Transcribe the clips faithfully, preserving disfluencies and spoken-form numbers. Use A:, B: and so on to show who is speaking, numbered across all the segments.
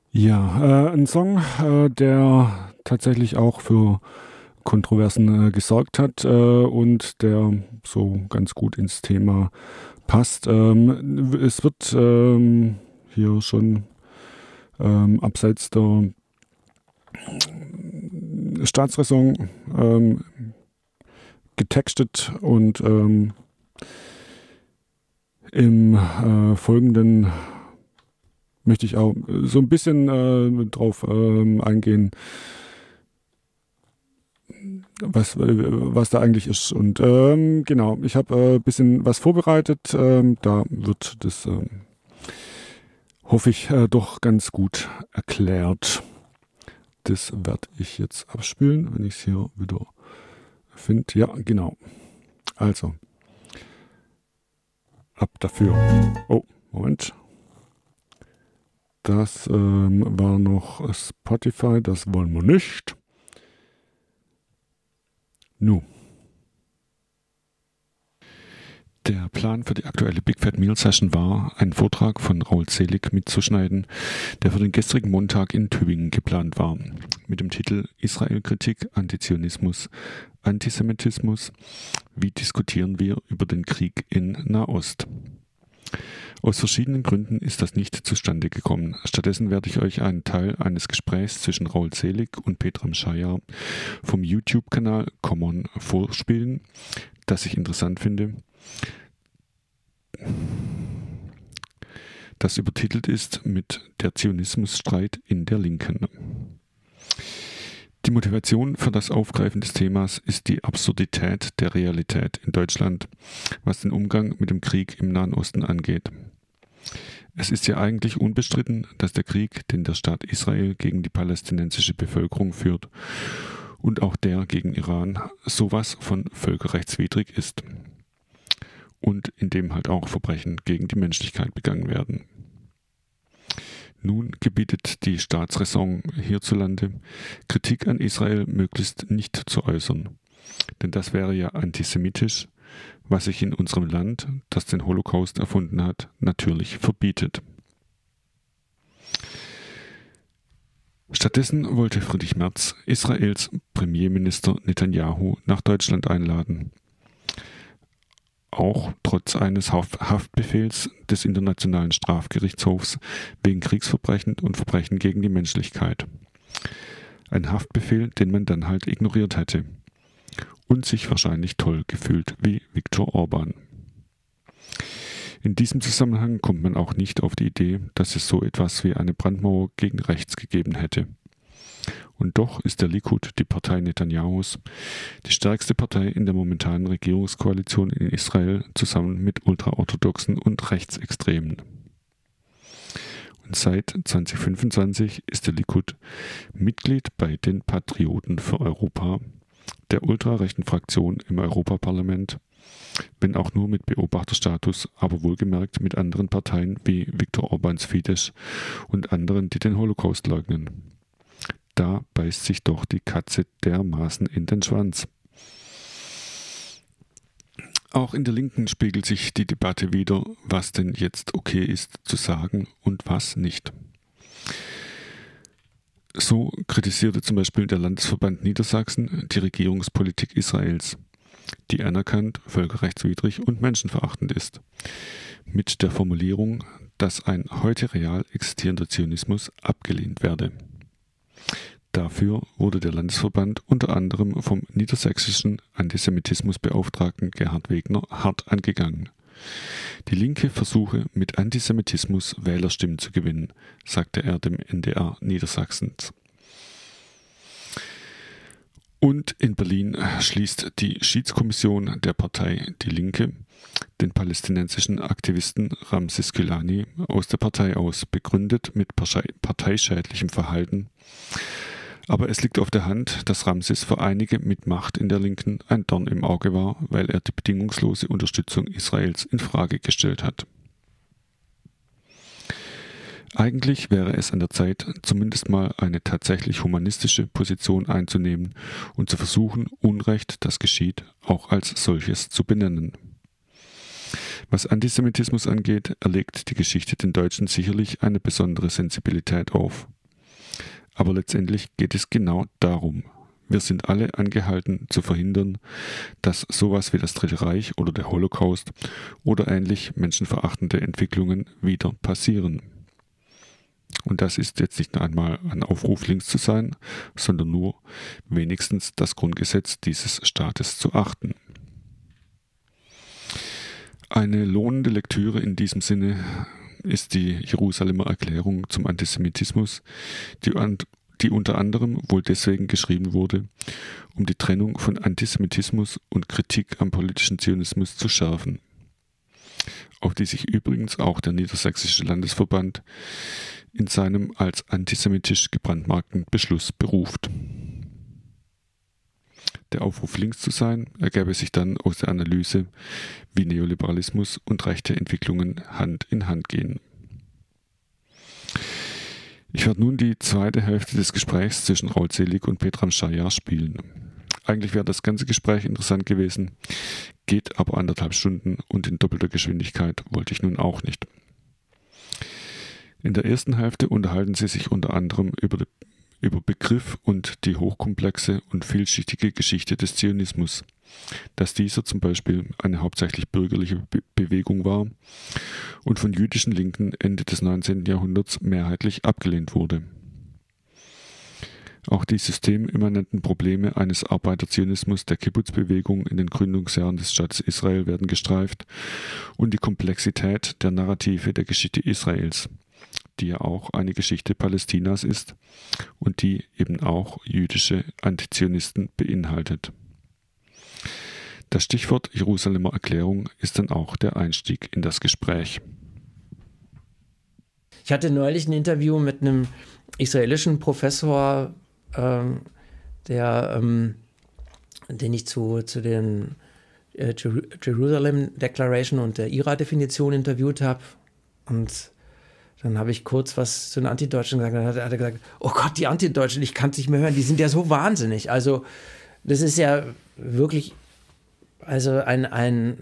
A: Ja, äh, ein Song, äh, der tatsächlich auch für Kontroversen äh, gesorgt hat äh, und der so ganz gut ins Thema passt. Ähm, es wird ähm, hier schon ähm, abseits der Staatsräson ähm, getextet und ähm, im äh, Folgenden möchte ich auch so ein bisschen äh, drauf ähm, eingehen, was, äh, was da eigentlich ist. Und ähm, genau, ich habe ein äh, bisschen was vorbereitet. Ähm, da wird das, ähm, hoffe ich, äh, doch ganz gut erklärt. Das werde ich jetzt abspielen, wenn ich es hier wieder finde. Ja, genau. Also, ab dafür. Oh, Moment. Das ähm, war noch Spotify, das wollen wir nicht. Nu. Der Plan für die aktuelle Big Fat Meal Session war, einen Vortrag von Raul Selig mitzuschneiden, der für den gestrigen Montag in Tübingen geplant war, mit dem Titel Israel-Kritik, Antizionismus, Antisemitismus. Wie diskutieren wir über den Krieg in Nahost? Aus verschiedenen Gründen ist das nicht zustande gekommen. Stattdessen werde ich euch einen Teil eines Gesprächs zwischen Raul Selig und Petram Shayar vom YouTube-Kanal Common vorspielen, das ich interessant finde, das übertitelt ist mit Der Zionismusstreit in der Linken. Die Motivation für das Aufgreifen des Themas ist die Absurdität der Realität in Deutschland, was den Umgang mit dem Krieg im Nahen Osten angeht. Es ist ja eigentlich unbestritten, dass der Krieg, den der Staat Israel gegen die palästinensische Bevölkerung führt und auch der gegen Iran, sowas von völkerrechtswidrig ist. Und in dem halt auch Verbrechen gegen die Menschlichkeit begangen werden. Nun gebietet die Staatsräson hierzulande, Kritik an Israel möglichst nicht zu äußern. Denn das wäre ja antisemitisch, was sich in unserem Land, das den Holocaust erfunden hat, natürlich verbietet. Stattdessen wollte Friedrich Merz Israels Premierminister Netanyahu nach Deutschland einladen. Auch trotz eines Haftbefehls des Internationalen Strafgerichtshofs wegen Kriegsverbrechen und Verbrechen gegen die Menschlichkeit. Ein Haftbefehl, den man dann halt ignoriert hätte. Und sich wahrscheinlich toll gefühlt wie Viktor Orban. In diesem Zusammenhang kommt man auch nicht auf die Idee, dass es so etwas wie eine Brandmauer gegen rechts gegeben hätte. Und doch ist der Likud, die Partei Netanyahus, die stärkste Partei in der momentanen Regierungskoalition in Israel zusammen mit Ultraorthodoxen und Rechtsextremen. Und seit zwanzig fünfundzwanzig ist der Likud Mitglied bei den Patrioten für Europa, der ultrarechten Fraktion im Europaparlament, wenn auch nur mit Beobachterstatus, aber wohlgemerkt mit anderen Parteien wie Viktor Orbáns Fidesz und anderen, die den Holocaust leugnen. Da beißt sich doch die Katze dermaßen in den Schwanz. Auch in der Linken spiegelt sich die Debatte wider, was denn jetzt okay ist zu sagen und was nicht. So kritisierte zum Beispiel der Landesverband Niedersachsen die Regierungspolitik Israels, die anerkannt, völkerrechtswidrig und menschenverachtend ist, mit der Formulierung, dass ein heute real existierender Zionismus abgelehnt werde. Dafür wurde der Landesverband unter anderem vom niedersächsischen Antisemitismusbeauftragten Gerhard Wegner hart angegangen. Die Linke versuche mit Antisemitismus Wählerstimmen zu gewinnen, sagte er dem N D R Niedersachsens. Und in Berlin schließt die Schiedskommission der Partei Die Linke den palästinensischen Aktivisten Ramsis Gilani aus der Partei aus, begründet mit parteischädlichem Verhalten. Aber es liegt auf der Hand, dass Ramsis für einige mit Macht in der Linken ein Dorn im Auge war, weil er die bedingungslose Unterstützung Israels in Frage gestellt hat. Eigentlich wäre es an der Zeit, zumindest mal eine tatsächlich humanistische Position einzunehmen und zu versuchen, Unrecht, das geschieht, auch als solches zu benennen. Was Antisemitismus angeht, erlegt die Geschichte den Deutschen sicherlich eine besondere Sensibilität auf. Aber letztendlich geht es genau darum. Wir sind alle angehalten zu verhindern, dass sowas wie das Dritte Reich oder der Holocaust oder ähnlich menschenverachtende Entwicklungen wieder passieren. Und das ist jetzt nicht einmal ein Aufruf, links zu sein, sondern nur wenigstens das Grundgesetz dieses Staates zu achten. Eine lohnende Lektüre in diesem Sinne ist die Jerusalemer Erklärung zum Antisemitismus, die, an, die unter anderem wohl deswegen geschrieben wurde, um die Trennung von Antisemitismus und Kritik am politischen Zionismus zu schärfen, auf die sich übrigens auch der Niedersächsische Landesverband in seinem als antisemitisch gebrandmarkten Beschluss beruft. Der Aufruf, links zu sein, ergäbe sich dann aus der Analyse, wie Neoliberalismus und rechte Entwicklungen Hand in Hand gehen. Ich werde nun die zweite Hälfte des Gesprächs zwischen Raul Selig und Petram Shajar spielen. Eigentlich wäre das ganze Gespräch interessant gewesen, geht aber anderthalb Stunden und in doppelter Geschwindigkeit wollte ich nun auch nicht. In der ersten Hälfte unterhalten sie sich unter anderem über, die, über Begriff und die hochkomplexe und vielschichtige Geschichte des Zionismus, dass dieser zum Beispiel eine hauptsächlich bürgerliche Be- Bewegung war und von jüdischen Linken Ende des neunzehnten Jahrhunderts mehrheitlich abgelehnt wurde. Auch die systemimmanenten Probleme eines Arbeiterzionismus der Kibbutz-Bewegung in den Gründungsjahren des Staates Israel werden gestreift und die Komplexität der Narrative der Geschichte Israels, die ja auch eine Geschichte Palästinas ist und die eben auch jüdische Antizionisten beinhaltet. Das Stichwort Jerusalemer Erklärung ist dann auch der Einstieg in das Gespräch.
B: Ich hatte neulich ein Interview mit einem israelischen Professor, ähm, der, ähm, den ich zu, zu den äh, Jerusalem Declaration und der I R A-Definition interviewt habe. Und dann habe ich kurz was zu den Antideutschen gesagt. Dann hat er gesagt, oh Gott, die Antideutschen, ich kann es nicht mehr hören, die sind ja so wahnsinnig. Also das ist ja wirklich also ein, ein,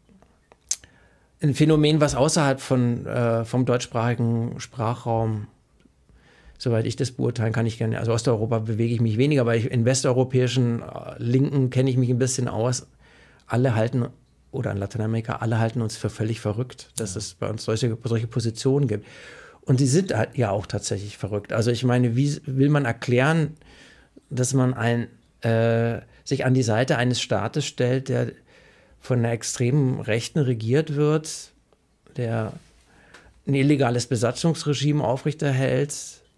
B: ein Phänomen, was außerhalb von, äh, vom deutschsprachigen Sprachraum, soweit ich das beurteilen kann, ich gerne, also Osteuropa bewege ich mich weniger, aber ich, in westeuropäischen äh, Linken kenne ich mich ein bisschen aus. Alle halten, oder in Lateinamerika, alle halten uns für völlig verrückt, dass es bei uns solche, solche Positionen gibt. Und sie sind ja auch tatsächlich verrückt. Also ich meine, wie will man erklären, dass man ein, äh, sich an die Seite eines Staates stellt, der von einer extremen Rechten regiert wird, der ein illegales Besatzungsregime aufrechterhält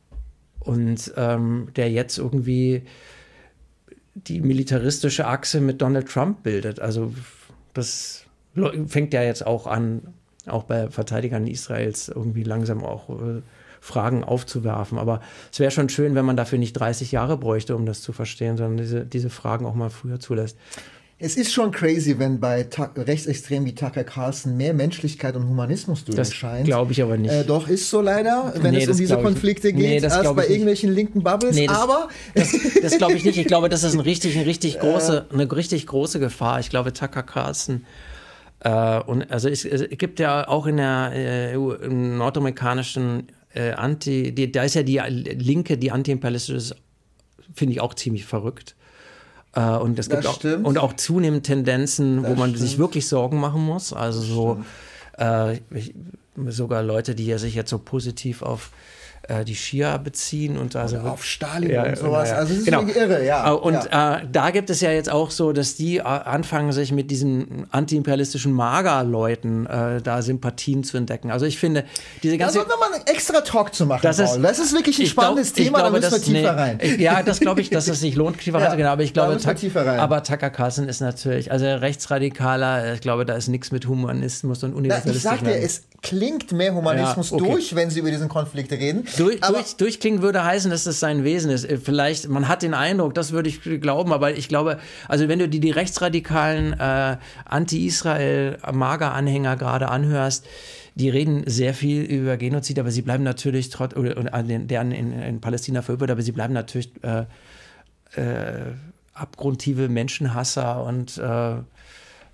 B: und ähm, der jetzt irgendwie die militaristische Achse mit Donald Trump bildet. Also das fängt ja jetzt auch an, auch bei Verteidigern Israels irgendwie langsam auch äh, Fragen aufzuwerfen. Aber es wäre schon schön, wenn man dafür nicht dreißig Jahre bräuchte, um das zu verstehen, sondern diese, diese Fragen auch mal früher zulässt.
C: Es ist schon crazy, wenn bei Ta- Rechtsextremen wie Tucker Carlson mehr Menschlichkeit und Humanismus durchscheint.
B: Das glaube ich aber nicht.
C: Äh, doch, ist so leider, wenn
B: nee,
C: es um diese Konflikte geht,
B: nee,
C: als bei irgendwelchen linken Bubbles. Nee,
B: das,
C: aber
B: das, das glaube ich nicht. Ich glaube, das ist ein richtig, ein richtig große, eine richtig große Gefahr. Ich glaube, Tucker Carlson äh, und also es, es gibt ja auch in der äh, im nordamerikanischen äh, Anti, die, da ist ja die Linke, die anti-imperialistische ist, finde ich auch ziemlich verrückt. Uh, und es gibt auch, und auch zunehmend Tendenzen, das wo man stimmt. sich wirklich Sorgen machen muss. Also so äh, ich, sogar Leute, die ja sich jetzt so positiv auf äh, die Schia beziehen und also
C: auf Stalin
B: ja,
C: und sowas.
B: Ja.
C: Also das ist
B: genau.
C: wirklich irre, ja.
B: Und
C: ja.
B: Äh, da gibt es ja jetzt auch so, dass die anfangen, sich mit diesen antiimperialistischen Mager-Leuten äh, da Sympathien zu entdecken. Also ich finde, diese ganze...
C: Da sollten wir mal einen extra Talk zu machen,
B: das ist,
C: das ist wirklich ein spannendes
B: glaub,
C: Thema,
B: glaube,
C: da müssen wir tiefer
B: nee,
C: rein.
B: Ja, das glaube ich, dass es sich lohnt, tiefer ja, reinzugehen. Aber ich glaube,
C: da tiefer rein.
B: aber Tucker Carlson ist natürlich, also rechtsradikaler, ich glaube, da ist nichts mit Humanismus und Universalismus.
C: Ich sag dir, es klingt mehr Humanismus ja, okay. durch, wenn sie über diesen Konflikt reden.
B: Durch, durch, durchklingen würde heißen, dass das sein Wesen ist. Vielleicht, man hat den Eindruck, das würde ich glauben, aber ich glaube, also wenn du die, die rechtsradikalen äh, Anti-Israel-Mager-Anhänger gerade anhörst, die reden sehr viel über Genozid, aber sie bleiben natürlich trotz, oder, oder der in, in Palästina verübt, aber sie bleiben natürlich äh, äh, abgrundtiefe Menschenhasser und äh,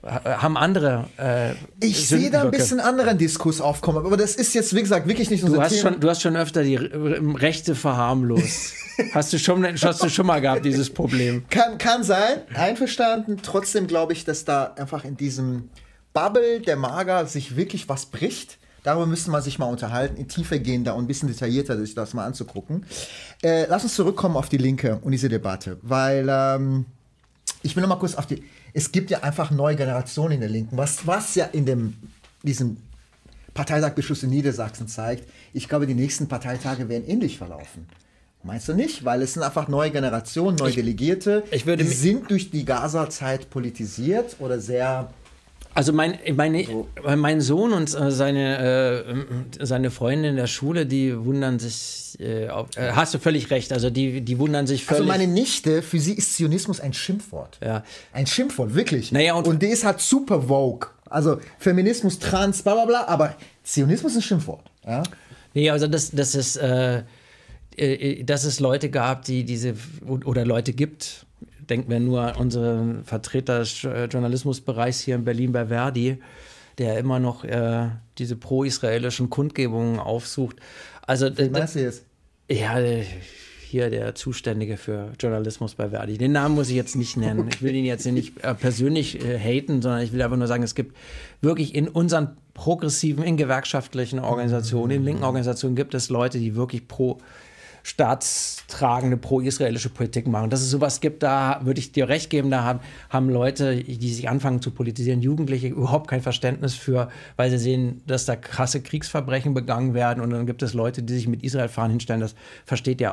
B: haben andere äh,
C: Ich sehe da ein bisschen anderen Diskurs aufkommen, aber das ist jetzt, wie gesagt, wirklich nicht unser
B: du hast
C: Thema.
B: Schon, du hast schon öfter die Rechte verharmlost. hast, du schon, hast du schon mal gehabt, dieses Problem?
C: Kann, kann sein, einverstanden. Trotzdem glaube ich, dass da einfach in diesem Bubble der Mager sich wirklich was bricht. Darüber müsste man sich mal unterhalten, in Tiefe gehen da und ein bisschen detaillierter sich das mal anzugucken. Äh, lass uns zurückkommen auf die Linke und diese Debatte, weil ähm, ich will noch mal kurz auf die... Es gibt ja einfach neue Generationen in der Linken, was, was ja in dem, diesem Parteitagsbeschluss in Niedersachsen zeigt. Ich glaube, die nächsten Parteitage werden ähnlich verlaufen. Meinst du nicht? Weil es sind einfach neue Generationen, neue ich, Delegierte,
B: ich würde
C: die sind durch die Gaza-Zeit politisiert oder sehr...
B: Also mein, meine, mein Sohn und äh, seine, äh, seine Freunde in der Schule, die wundern sich, äh, auf, äh, hast du völlig recht, also die, die wundern sich völlig.
C: Also meine Nichte, für sie ist Zionismus ein Schimpfwort.
B: Ja.
C: Ein Schimpfwort, wirklich.
B: Naja, und,
C: und die ist halt super vogue. Also Feminismus, Trans, bla bla bla, aber Zionismus ist ein Schimpfwort. Ja?
B: Nee, also das, das ist, äh, äh, dass es Leute gab, die diese, oder Leute gibt, denken wir nur an unseren Vertreter des Journalismusbereichs hier in Berlin bei Verdi, der immer noch äh, diese pro-israelischen Kundgebungen aufsucht. Also,
C: Was meinst du jetzt?
B: Ja, hier der Zuständige für Journalismus bei Verdi. Den Namen muss ich jetzt nicht nennen. Ich will ihn jetzt nicht äh, persönlich äh, haten, sondern ich will einfach nur sagen, es gibt wirklich in unseren progressiven, in gewerkschaftlichen Organisationen, in linken Organisationen gibt es Leute, die wirklich pro staatstragende pro-israelische Politik machen. Dass es sowas gibt, da würde ich dir recht geben, da haben, haben Leute, die sich anfangen zu politisieren, Jugendliche, überhaupt kein Verständnis für, weil sie sehen, dass da krasse Kriegsverbrechen begangen werden und dann gibt es Leute, die sich mit Israel-Fahnen hinstellen, das versteht ja